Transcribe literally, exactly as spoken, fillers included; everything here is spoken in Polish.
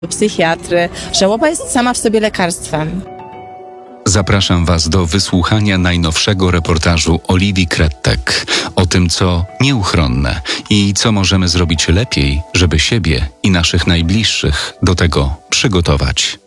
psychiatry. Żałoba jest sama w sobie lekarstwem. Zapraszam Was do wysłuchania najnowszego reportażu Oliwii Krettek o tym, co nieuchronne i co możemy zrobić lepiej, żeby siebie i naszych najbliższych do tego przygotować.